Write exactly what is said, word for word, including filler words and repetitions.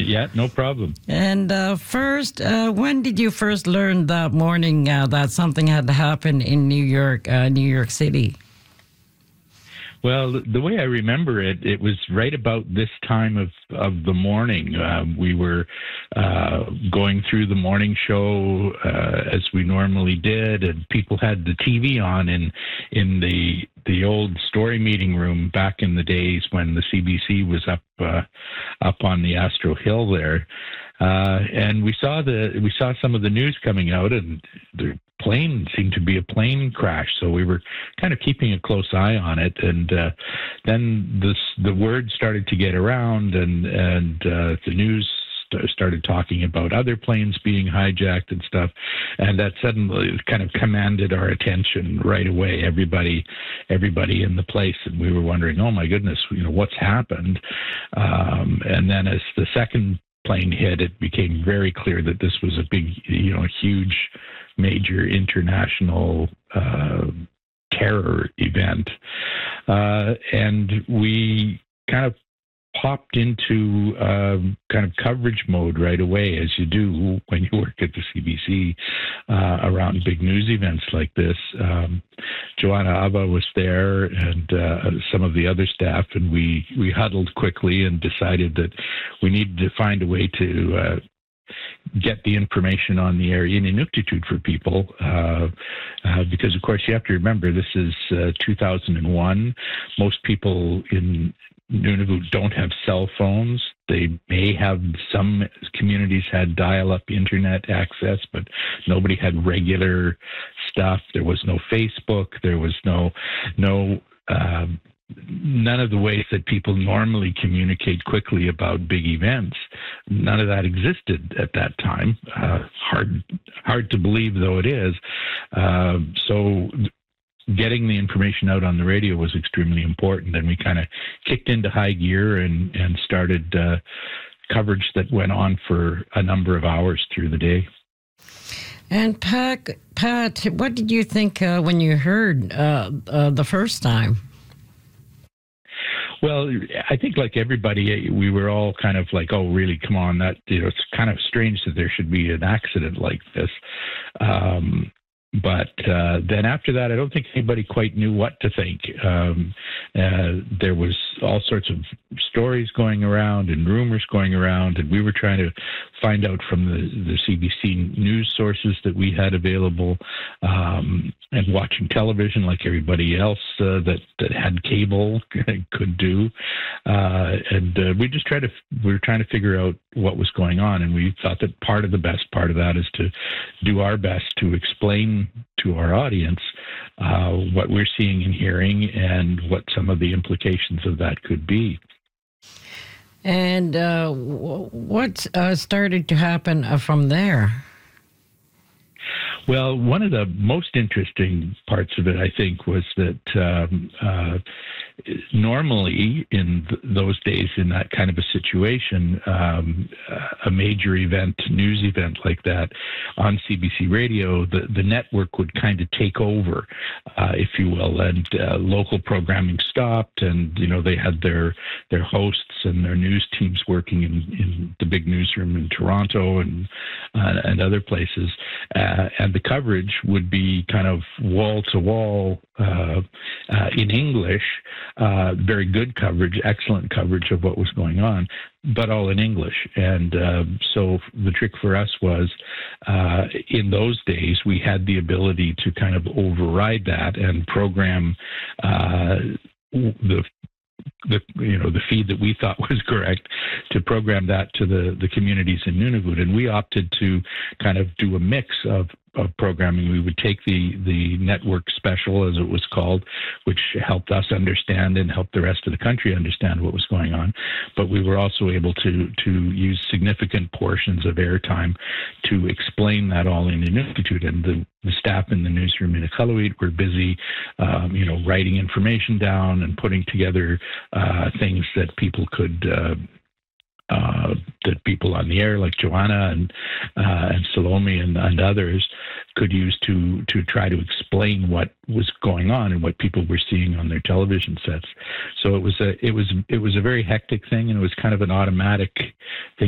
yeah, no problem. And uh, first, uh, when did you first learn that morning uh, that something had happened in New York, uh, New York City? Well, the way I remember it, it was right about this time of, of the morning. Uh, we were uh, going through the morning show uh, as we normally did, and people had the T V on in in the the old story meeting room back in the days when the C B C was up uh, up on the Astro Hill there. Uh, and we saw the we saw some of the news coming out, and the plane seemed to be a plane crash. So we were kind of keeping a close eye on it. And uh, then this, the word started to get around, and and uh, the news st- started talking about other planes being hijacked and stuff. And that suddenly kind of commanded our attention right away. Everybody, everybody in the place, and we were wondering, oh my goodness, you know, what's happened? Um, and then as the second plane hit, it became very clear that this was a big, you know, huge, major international uh, terror event. Uh, and we kind of popped into uh, kind of coverage mode right away, as you do when you work at the C B C uh, around big news events like this. Um, Joanna Ava was there, and uh, some of the other staff, and we, we huddled quickly and decided that we needed to find a way to uh, get the information on the air in Inuktitut for people, uh, uh, because, of course, you have to remember this is uh, two thousand one. Most people in Nunavut don't have cell phones. They may have, some communities had dial-up internet access, but nobody had regular stuff. There was no Facebook. There was no, no, uh, none of the ways that people normally communicate quickly about big events. None of that existed at that time. Uh, hard, hard to believe though it is. Uh, so getting the information out on the radio was extremely important, and we kind of kicked into high gear and, and started uh, coverage that went on for a number of hours through the day. And Pat, Pat, what did you think uh, when you heard uh, uh, the first time? Well, I think like everybody, we were all kind of like, oh, really, come on, that, you know, it's kind of strange that there should be an accident like this. Um, But uh, then after that, I don't think anybody quite knew what to think. Um, uh, there was all sorts of stories going around and rumors going around, and we were trying to find out from the, the C B C news sources that we had available, um, and watching television like everybody else uh, that, that had cable could do. Uh, and uh, we just tried to, we were trying to figure out what was going on, and we thought that part of the best part of that is to do our best to explain to our audience uh, what we're seeing and hearing and what some of the implications of that could be. And uh, what uh, started to happen uh, from there? Well, one of the most interesting parts of it, I think, was that um, uh, normally in th- those days, in that kind of a situation, um, a major event, news event like that on C B C radio, the, the network would kind of take over, uh, if you will, and uh, local programming stopped, and, you know, they had their their hosts and their news teams working in, in the big newsroom in Toronto and uh, and other places, uh, and the coverage would be kind of wall to wall uh, uh, in English. Uh, very good coverage, excellent coverage of what was going on, but all in English. And uh, so the trick for us was, uh, in those days, we had the ability to kind of override that and program uh, the the you know the feed that we thought was correct, to program that to the the communities in Nunavut. And we opted to kind of do a mix of of programming. We would take the the network special, as it was called, which helped us understand and helped the rest of the country understand what was going on. But we were also able to to use significant portions of airtime to explain that all in Inuktitut. And the, the staff in the newsroom in Iqaluit were busy, um, you know, writing information down and putting together uh, things that people could. Uh, Uh, that people on the air like Joanna and uh, and Salome and, and others could use to to try to explain what was going on and what people were seeing on their television sets. So it was a it was it was a very hectic thing, and it was kind of an automatic thing